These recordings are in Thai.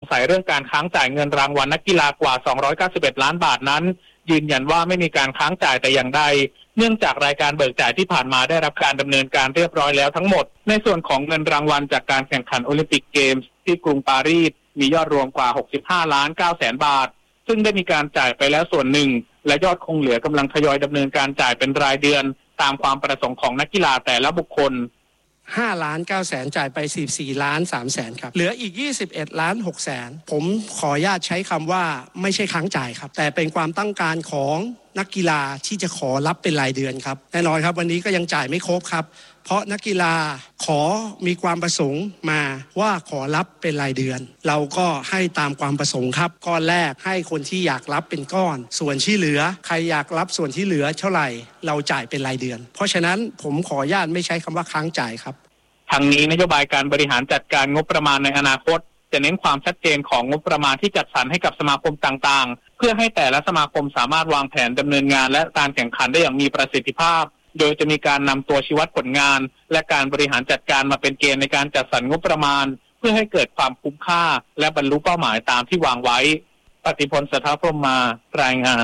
สัยเรื่องการค้างจ่ายเงินรางวัลนักกีฬากว่า291ล้านบาทนั้นยืนยันว่าไม่มีการค้างจ่ายแต่อย่างใดเนื่องจากรายการเบิกจ่ายที่ผ่านมาได้รับการดำเนินการเรียบร้อยแล้วทั้งหมดในส่วนของเงินรางวัลจากการแข่งขันโอลิมปิกเกมส์ที่กรุงปารีสมียอดรวมกว่า65.9 ล้านบาทซึ่งได้มีการจ่ายไปแล้วส่วนหนึ่งและยอดคงเหลือกำลังทยอยดำเนินการจ่ายเป็นรายเดือนตามความประสงค์ของนักกีฬาแต่ละบุคคล 5,900,000จ่ายไป44,300,000ครับเหลืออีก21,600,000ผมขออนุญาตใช้คำว่าไม่ใช่ค้างจ่ายครับแต่เป็นความต้องการของนักกีฬาที่จะขอรับเป็นรายเดือนครับแน่นอนครับวันนี้ก็ยังจ่ายไม่ครบครับเพราะนักกีฬาขอมีความประสงค์มาว่าขอรับเป็นรายเดือนเราก็ให้ตามความประสงค์ครับก้อนแรกให้คนที่อยากรับเป็นก้อนส่วนที่เหลือใครอยากรับส่วนที่เหลือเท่าไหร่เราจ่ายเป็นรายเดือนเพราะฉะนั้นผมขออนุญาตไม่ใช้คำว่าค้างจ่ายครับทางนี้นโยบายการบริหารจัดการงบประมาณในอนาคตจะเน้นความชัดเจนของงบประมาณที่จัดสรรให้กับสมาคมต่างๆเพื่อให้แต่ละสมาคมสามารถวางแผนดำเนินงานและการแข่งขันได้อย่างมีประสิทธิภาพโดยจะมีการนำตัวชี้วัดผลงานและการบริหารจัดการมาเป็นเกณฑ์ในการจัดสรรงบประมาณเพื่อให้เกิดความคุ้มค่าและบรรลุเป้าหมายตามที่วางไว้ปฏิพล สถาพรหมารายงาน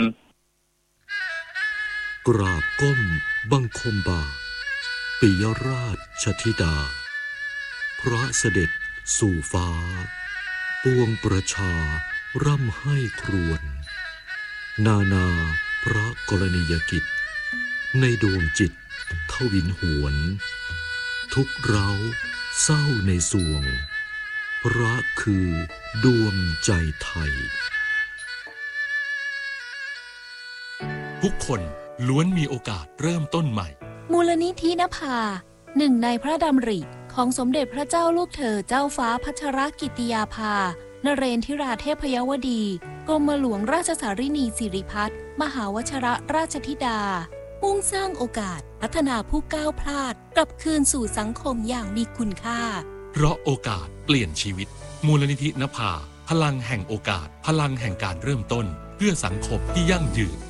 กราบก้มบังคมบาทปิยราชธิดาพระเสด็จสู่ฟ้าปวงประชาร่ำให้ครวญนาพระกรณียกิจในดวงจิตทวินหวนทุกเร้าเศร้าในสวงพระคือดวงใจไทยทุกคนล้วนมีโอกาสเริ่มต้นใหม่มูลนิธินภาหนึ่งในพระดำริของสมเด็จพระเจ้าลูกเธอเจ้าฟ้าพัชรกิติยาภานเรนทิราเทพยวดีกรมหลวงราชสารินีสิริพัฒน์มหาวชรราชธิดามุ่งสร้างโอกาสพัฒนาผู้ก้าวพลาดกลับคืนสู่สังคมอย่างมีคุณค่าเพราะโอกาสเปลี่ยนชีวิตมูลนิธินภาพลังแห่งโอกาสพลังแห่งการเริ่มต้นเพื่อสังคมที่ยั่งยืน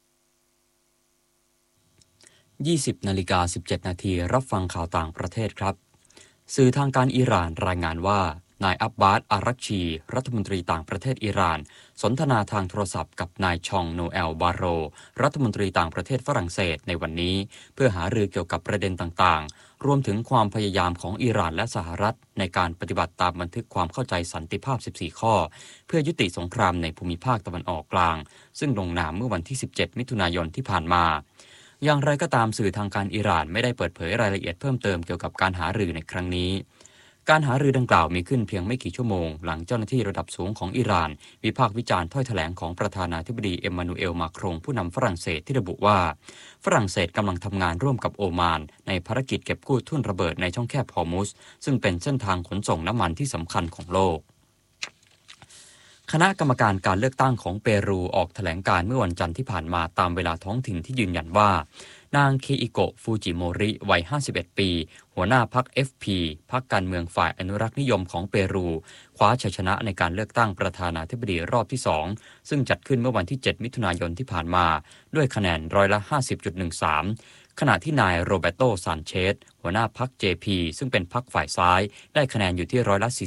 20:17 นาทีรับฟังข่าวต่างประเทศครับสื่อทางการอิหร่านรายงานว่านายอับบาส อารักชีรัฐมนตรีต่างประเทศอิหร่านสนทนาทางโทรศัพท์กับนายชองโนเอลบาโรรัฐมนตรีต่างประเทศฝรั่งเศสในวันนี้เพื่อหารือเกี่ยวกับประเด็นต่างๆรวมถึงความพยายามของอิหร่านและสหรัฐในการปฏิบัติตามบันทึกความเข้าใจสันติภาพ14ข้อเพื่อยุติสงครามในภูมิภาคตะวันออกกลางซึ่งลงนามเมื่อวันที่17มิถุนายนที่ผ่านมาอย่างไรก็ตามสื่อทางการอิหร่านไม่ได้เปิดเผยรายละเอียดเพิ่มเติมเกี่ยวกับการหารือในครั้งนี้การหารือดังกล่าวมีขึ้นเพียงไม่กี่ชั่วโมงหลังเจ้าหน้าที่ระดับสูงของอิหร่านวิพากษ์วิจารณ์ถ้อยแถลงของประธานาธิบดีเอ็มมานูเอลมาครงผู้นำฝรั่งเศสที่ระบุว่าฝรั่งเศสกำลังทำงานร่วมกับโอมานในภารกิจเก็บกู้ทุ่นระเบิดในช่องแคบฮอร์มุซซึ่งเป็นเส้นทางขนส่งน้ำมันที่สำคัญของโลกคณะกรรมการการเลือกตั้งของเปรูออกแถลงการเมื่อวันจันทร์ที่ผ่านมาตามเวลาท้องถิ่นที่ยืนยันว่านางเคอิโกะฟูจิโมริวัย51ปีหัวหน้าพรรค FP พรรคการเมืองฝ่ายอนุรักษ์นิยมของเปรูคว้าชัยชนะในการเลือกตั้งประธานาธิบดีรอบที่2ซึ่งจัดขึ้นเมื่อวันที่7มิถุนายนที่ผ่านมาด้วยคะแนน50.13%ขณะที่นายโรเบโต ซานเชสหัวหน้าพรรค JP ซึ่งเป็นพรรคฝ่ายซ้ายได้คะแนนอยู่ที่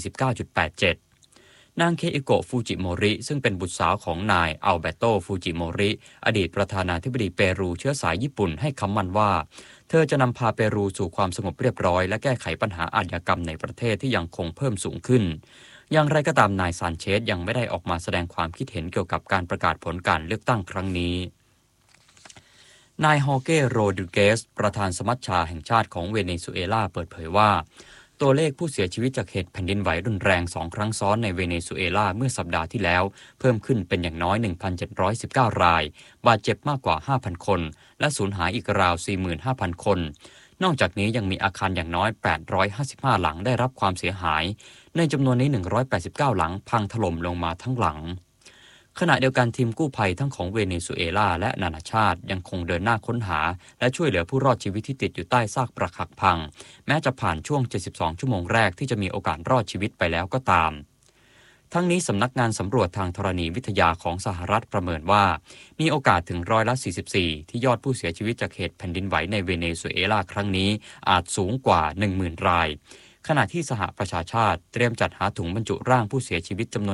49.87%นางเคอิโกะฟูจิโมริซึ่งเป็นบุตรสาวของนายอัลเบโตฟูจิโมริอดีตประธานาธิบดีเปรูเชื้อสายญี่ปุ่นให้คำมั่นว่าเธอจะนำพาเปรูสู่ความสงบเรียบร้อยและแก้ไขปัญหาอาชญากรรมในประเทศที่ยังคงเพิ่มสูงขึ้นอย่างไรก็ตามนายซานเชสยังไม่ได้ออกมาแสดงความคิดเห็นเกี่ยวกับการประกาศผลการเลือกตั้งครั้งนี้นายฮอเก้ โรดริเกสประธานสมัชชาแห่งชาติของเวเนซุเอลาเปิดเผยว่าตัวเลขผู้เสียชีวิตจากเหตุแผ่นดินไหวรุนแรง2ครั้งซ้อนในเวเนซุเอลาเมื่อสัปดาห์ที่แล้วเพิ่มขึ้นเป็นอย่างน้อย 1,719 รายบาดเจ็บมากกว่า 5,000 คนและสูญหายอีกราว 45,000 คนนอกจากนี้ยังมีอาคารอย่างน้อย855หลังได้รับความเสียหายในจำนวนนี้189หลังพังถล่มลงมาทั้งหลังขณะเดียวกันทีมกู้ภัยทั้งของเวเนซุเอลาและนานาชาติยังคงเดินหน้าค้นหาและช่วยเหลือผู้รอดชีวิตที่ติดอยู่ใต้ซากปรักหักพังแม้จะผ่านช่วง72ชั่วโมงแรกที่จะมีโอกาสรอดชีวิตไปแล้วก็ตามทั้งนี้สำนักงานสำรวจทางธรณีวิทยาของสหรัฐประเมินว่ามีโอกาสถึง44%ที่ยอดผู้เสียชีวิตจากเหตุแผ่นดินไหวในเวเนซุเอลาครั้งนี้อาจสูงกว่า 10,000 รายขณะที่สหประชาชาติเตรียมจัดหาถุงบรรจุร่างผู้เสียชีวิตจำนวน